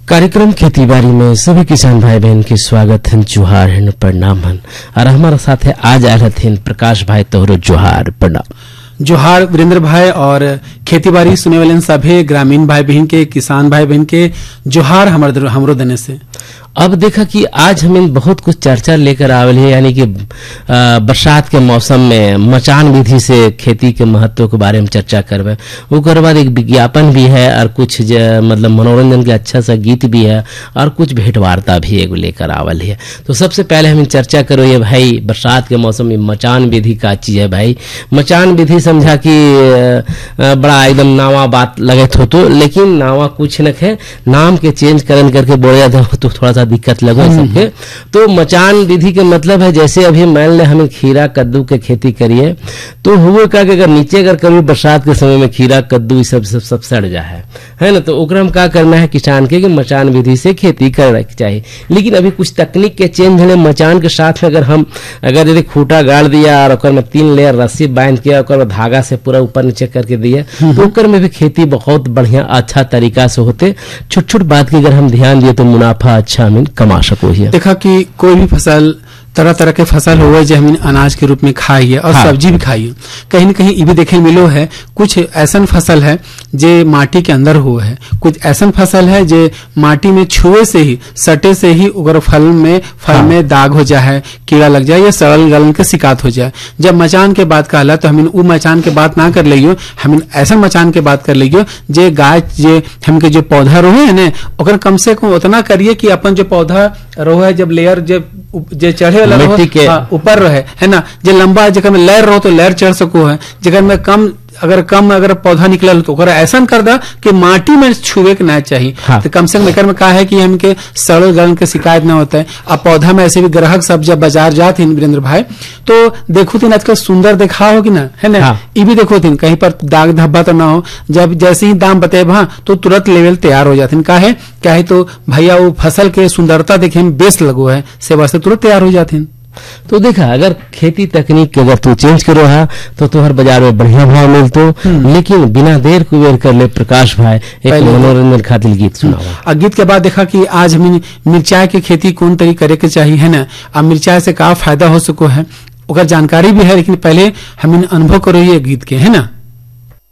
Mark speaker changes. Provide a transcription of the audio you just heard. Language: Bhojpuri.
Speaker 1: कार्यक्रम खेती बाड़ी में सभी किसान भाई बहन के स्वागत है, जोहार है, प्रणाम है। और हमारा साथ है आज आए रहते प्रकाश भाई तोहरो जोहार प्रणाम।
Speaker 2: जोहार वीरेंद्र भाई और खेती बाड़ी सुने वाले सभी ग्रामीण भाई बहन के किसान भाई बहन के जोहार हमरो देने से।
Speaker 1: अब देखा कि आज हमें बहुत कुछ चर्चा लेकर आवल है, यानी कि बरसात के मौसम में मचान विधि से खेती के महत्व के बारे में चर्चा करवे। ओकर बाद एक विज्ञापन भी है और कुछ मतलब मनोरंजन के अच्छा सा गीत भी है और कुछ भेंट वार्ता भी एगो लेकर आवल है। तो सबसे पहले हम चर्चा करो ये भाई बरसात के मौसम में मचान विधि का चीज है। भाई मचान विधि समझा कि बड़ा एकदम नावा बात लगे तो, लेकिन नावा कुछ न है, नाम के चेंज करके बोला जाता तो थोड़ा सा दिक्कत लगे सबके। तो मचान विधि के मतलब है जैसे अभी मान ले हमें खीरा कद्दू के खेती करिए तो हुए का कि अगर नीचे अगर कभी बरसात के समय में खीरा कद्दू सब सड़ जाए है ना, तो ओकरा में क्या करना है किसान के कि मचान विधि से खेती करना चाहिए। लेकिन अभी कुछ तकनीक के चेंज है, मचान के साथ में अगर यदि खूटा गाड़ दिया और ओकर में 3 लेयर रस्सी बांध के ओकर में धागा से पूरा ऊपर नीचे करके दिया तो ओकर में भी खेती बहुत बढ़िया अच्छा तरीका से होते। छोट छोट बात की अगर हम ध्यान दिए तो मुनाफा अच्छा हम कमा सको है।
Speaker 2: देखा कि कोई भी फसल तरह तरह के फसल हुए जो हम अनाज के रूप में खाइए और सब्जी भी खाइए, कहीं न कहीं ये भी देखे मिलो है कुछ ऐसा फसल है जो माटी के अंदर हुआ है, कुछ ऐसा फसल है जो माटी में छुए से ही सटे से ही अगर फल में दाग हो जाए, कीड़ा लग जाए या सड़न गलन के शिकायत हो जाए। जब मचान के बात कहला तो हम वो मचान के बात ना कर लियो, हम ऐसा मचान के बात कर लियो जे गाय जे हमके जो पौधा रोहे है ना ओकर कम से कम उतना करिए कि अपन जो पौधा रोहे जब लेयर जे चढ़े मिट्टी के ऊपर रहे है ना, जो लंबा जगह में लहर रहो तो लहर चढ़ सको है, जगह में कम अगर पौधा निकलल तो ऐसा कर दा कि माटी में छुए के ना चाहिए। तो कम से कम एकर में कहा है कि हमके सड़ल गलन के शिकायत ना होता है। अब पौधा में ऐसे भी ग्राहक सब जब बाजार जाते हैं वीरेंद्र भाई तो देखो तीन आजकल सुंदर देखा होगी ना है ना, ये भी देखो तीन कहीं पर दाग धब्बा तो ना हो, जब जैसे ही दाम बतेब तो तुरंत लेवल तैयार हो जाते हैं। क्या है तो भैया वो फसल के सुंदरता देखे में बेस लगो है सेवा से तुरंत तैयार हो जाते हैं।
Speaker 1: तो देखा अगर खेती तकनीक के अगर तू चेंज करो है तो तुम्हारे बाजार में बढ़िया भाव मिलतो। लेकिन बिना देर कुबेर कर ले प्रकाश भाई एक मनोरंजन खातिर गीत सुनावा।
Speaker 2: गीत के बाद देखा कि आज हम मिर्चाई की खेती कौन तरीके करे के चाहिए है ना, अब मिर्चाई से का फायदा हो सको है ओकर जानकारी भी है, लेकिन पहले हम अनुभव करो ये गीत के है ना।